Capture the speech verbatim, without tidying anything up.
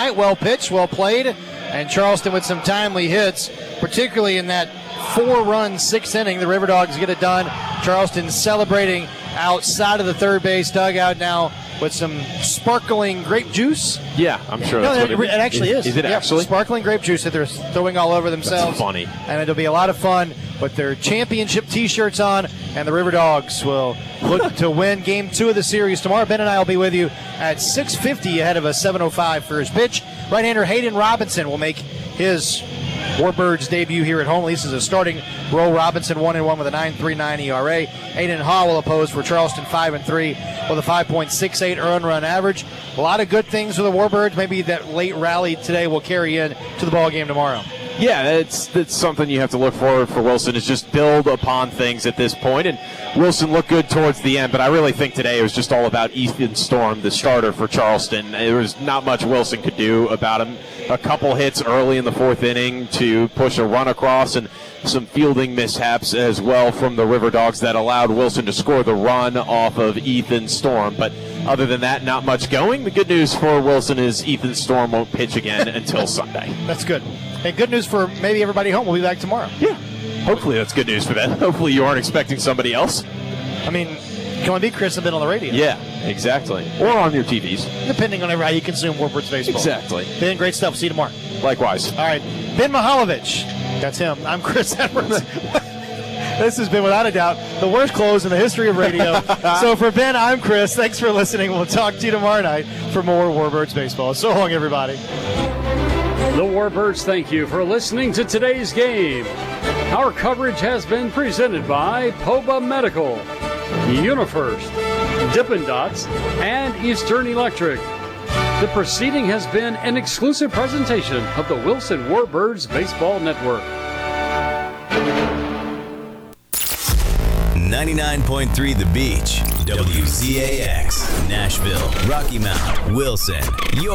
tonight. Well pitched, well played, and Charleston with some timely hits, particularly in that four-run sixth inning. The River Dogs get it done. Charleston celebrating outside of the third base dugout now with some sparkling grape juice. Yeah, I'm sure No, that's it, what it, it actually is. is. Is it Yep, actually? Sparkling grape juice that they're throwing all over themselves. That's funny. And it'll be a lot of fun with their championship T-shirts on, and the River Dogs will look to win game two of the series tomorrow. Ben and I will be with you at six fifty ahead of a seven oh five first pitch. Right-hander Hayden Robinson will make his Warbirds debut here at home. At least as a starting role. Robinson one and one with a nine point three nine E R A. Aiden Haw will oppose for Charleston five and three with a five point six eight earned run average. A lot of good things for the Warbirds. Maybe that late rally today will carry in to the ball game tomorrow. Yeah, that's that's something you have to look for for Wilson, is just build upon things at this point. And Wilson looked good towards the end, but I really think today it was just all about Ethan Storm, the starter for Charleston. There was not much Wilson could do about him. A couple hits early in the fourth inning to push a run across, and some fielding mishaps as well from the River Dogs that allowed Wilson to score the run off of Ethan Storm. But other than that, not much going. The good news for Wilson is Ethan Storm won't pitch again until Sunday. That's good. And good news for maybe everybody home. We'll be back tomorrow. Yeah. Hopefully that's good news for them. Hopefully you aren't expecting somebody else. I mean, can we be Chris and Ben on the radio? Yeah, exactly. Or on your T Vs. Depending on how you consume Warbirds baseball. Exactly. Ben, great stuff. See you tomorrow. Likewise. All right. Ben Mihaljevic. That's him. I'm Chris Edwards. This has been, without a doubt, the worst close in the history of radio. So for Ben, I'm Chris. Thanks for listening. We'll talk to you tomorrow night for more Warbirds baseball. So long, everybody. The Warbirds thank you for listening to today's game. Our coverage has been presented by Poba Medical, UniFirst, Dippin' Dots, and Eastern Electric. The proceeding has been an exclusive presentation of the Wilson Warbirds Baseball Network. ninety-nine point three The Beach, W Z A X, Nashville, Rocky Mount, Wilson. Your